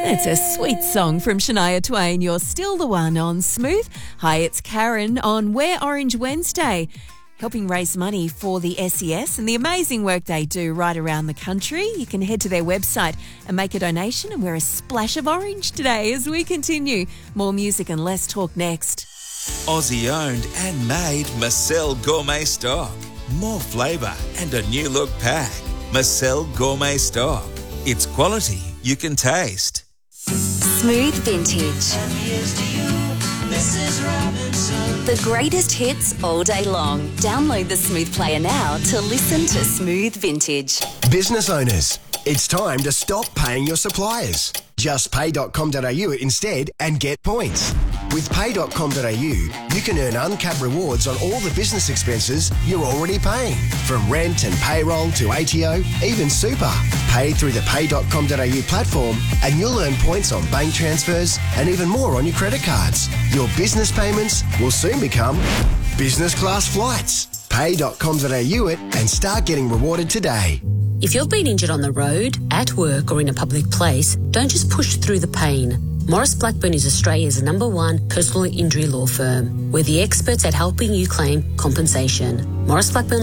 It's a sweet song from Shania Twain. You're still the one on Smooth. Hi, it's Karen on Wear Orange Wednesday, helping raise money for the SES and the amazing work they do right around the country. You can head to their website and make a donation and wear a splash of orange today as we continue. More music and less talk next. Aussie owned and made Marcel Gourmet Stock. More flavour and a new look pack. Marcel Gourmet Stock. It's quality you can taste. Smooth Vintage. The greatest hits all day long. Download the Smooth Player now to listen to Smooth Vintage. Business owners, it's time to stop paying your suppliers. Just pay.com.au instead and get points. With pay.com.au, you can earn uncapped rewards on all the business expenses you're already paying. From rent and payroll to ATO, even super. Pay through the pay.com.au platform and you'll earn points on bank transfers and even more on your credit cards. Your business payments will soon become business class flights. Pay.com.au it and start getting rewarded today. If you've been injured on the road, at work or in a public place, don't just push through the pain. Morris Blackburn is Australia's #1 personal injury law firm. We're the experts at helping you claim compensation. Morris Blackburn